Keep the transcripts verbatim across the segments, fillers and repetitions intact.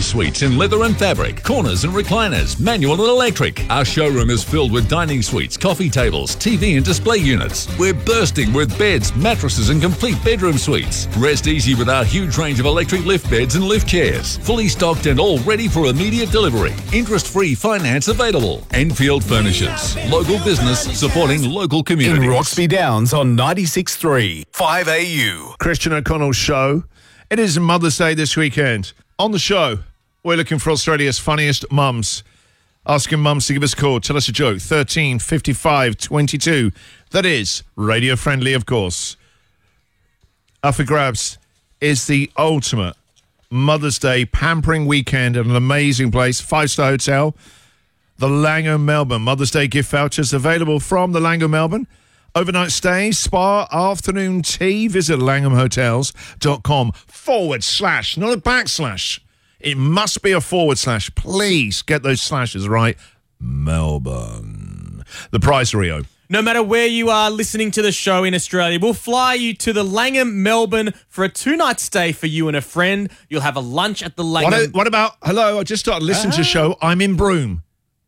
suites in leather and fabric, corners and recliners, manual and electric. Our showroom is filled with dining suites, coffee tables, T V and display units. We're bursting with beds, mattresses and complete bedroom suites. Rest easy with our huge range of electric lift beds and lift chairs. Fully stocked and all ready for immediate delivery. Interest-free finance available. Enfield Furnishers. Local business supporting local communities. In Roxby Downs on ninety-six point three, five A U. Christian O'Connell's show. It is Mother's Day this weekend. On the show, we're looking for Australia's funniest mums. Asking mums to give us a call. Tell us a joke. thirteen fifty-five twenty-two. That is radio friendly, of course. Up for grabs is the ultimate Mother's Day pampering weekend at an amazing place. Five-star hotel. The Langham Melbourne. Mother's Day gift vouchers available from the Langham Melbourne. Overnight stay, spa, afternoon tea. Visit langhamhotels.com forward slash, not a backslash. It must be a forward slash. Please get those slashes right. Melbourne. The prize, Rio. No matter where you are listening to the show in Australia, we'll fly you to the Langham Melbourne for a two-night stay for you and a friend. You'll have a lunch at the Langham. What, what about, hello, I just started listening to the show. I'm in Broome.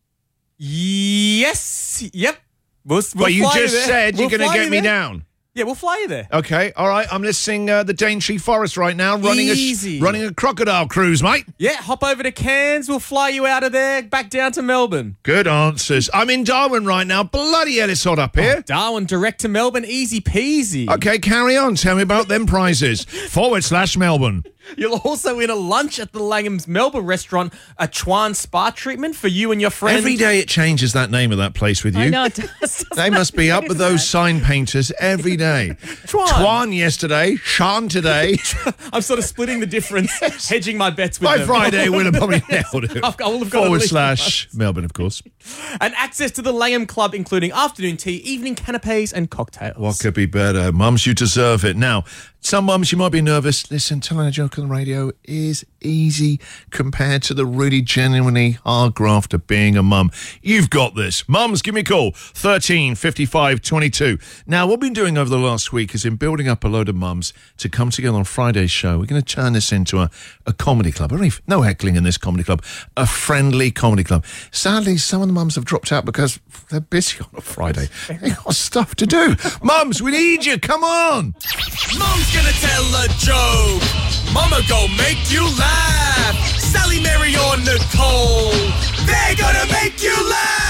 Yes. Yep. We'll, we'll But you fly just you there. said We'll you're going fly to get you me there. down. Yeah, we'll fly you there. Okay, all right. I'm listening uh, the Daintree Forest right now, running Easy. a running a crocodile cruise, mate. Yeah, hop over to Cairns. We'll fly you out of there, back down to Melbourne. Good answers. I'm in Darwin right now. Bloody hell, it's hot up here. Oh, Darwin, direct to Melbourne, easy peasy. Okay, carry on. Tell me about them prizes. Forward slash Melbourne. You'll also win a lunch at the Langham's Melbourne restaurant, a Chuan spa treatment for you and your friend. Every day it changes that name of that place with you. I know it does. They must be up with those sign painters every day. Chuan. Tuan yesterday, Sean today. I'm sort of splitting the difference, hedging my bets with By them. Friday, we'll have probably nailed it. I've- I will have got at Forward least slash Melbourne, of course. And access to the Langham Club, including afternoon tea, evening canapes and cocktails. What could be better? Mums, you deserve it. Now, some mums, you might be nervous. Listen, telling a joke on the radio is easy compared to the really genuinely hard graft of being a mum. You've got this. Mums, give me a call. thirteen fifty-five twenty-two. Now, what we've been doing over the last week is in building up a load of mums to come together on Friday's show. We're going to turn this into a, a comedy club. No heckling in this comedy club. A friendly comedy club. Sadly, some of the mums have dropped out because they're busy on a Friday. They've got stuff to do. Mums, we need you. Come on. Mom's gonna tell a joke. Mama go make you laugh. Sally, Mary, or Nicole, they're gonna make you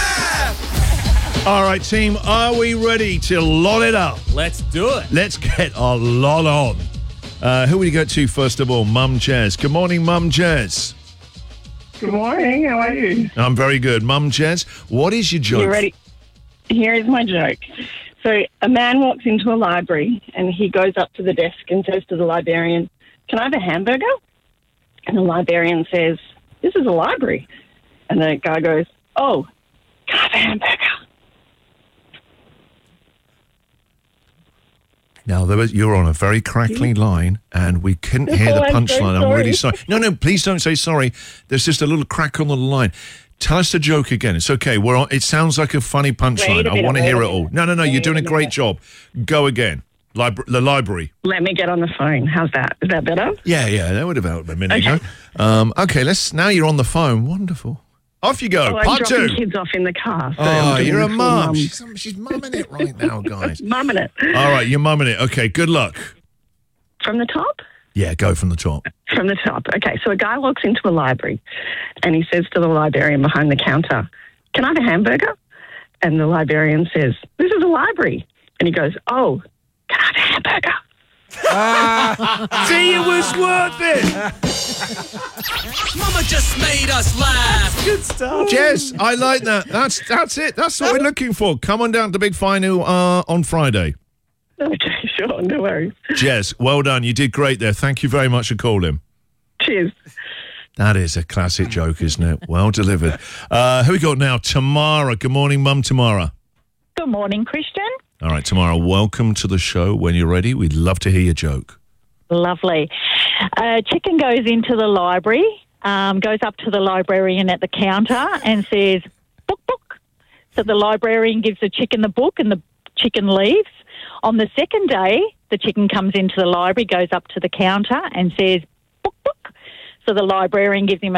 laugh. All right, team, are we ready to lot it up? Let's do it. Let's get a lot on. Uh, who will you go to first of all? Mum Jez. Good morning, Mum Jez. Good morning. How are you? I'm very good. Mum Jez, what is your joke? You ready? Here is my joke. So a man walks into a library and he goes up to the desk and says to the librarian, "Can I have a hamburger?" And the librarian says, "This is a library." And the guy goes, "Oh, can I have a hamburger?" Now, there was, you're on a very crackly line, and we couldn't hear the Oh, I'm so punchline. I'm really sorry. sorry. No, no, please don't say sorry. There's just a little crack on the line. Tell us the joke again. It's okay. We're on, it sounds like a funny punchline. Wait a I minute, want to wait hear a it all. minute. No, no, no. You're Wait doing a a great minute. job. Go again. Libra- the library. Let me get on the phone. How's that? Is that better? Yeah, yeah. That would have helped a minute Okay. ago. Um, okay, let's. Now you're on the phone. Wonderful. Off you go. Oh, I'm Part dropping two. kids off in the car. So Oh, I'm doing you're a the full mum. mum. She's, she's mumming it right now, guys. Mumming it. All right, you're mumming it. Okay, good luck. From the top? Yeah, go from the top. From the top. Okay, so a guy walks into a library and he says to the librarian behind the counter, "Can I have a hamburger?" And the librarian says, "This is a library." And he goes, "Oh, can I have a hamburger?" See, it was worth it. Mama just made us laugh. Good stuff. Jez, I like that. That's that's it. That's what we're looking for. Come on down to Big Final uh, on Friday. Okay, sure, no worries. Jez, well done. You did great there. Thank you very much for calling. Cheers. That is a classic joke, isn't it? Well delivered. Uh, who we got now? Tamara. Good morning, Mum Tamara. Good morning, Christian. All right, Tamara, welcome to the show. When you're ready, we'd love to hear your joke. Lovely. A chicken goes into the library, um, goes up to the librarian at the counter and says, "Book, book." So the librarian gives the chicken the book and the chicken leaves. On the second day, the chicken comes into the library, goes up to the counter and says, "Book, book." So the librarian gives him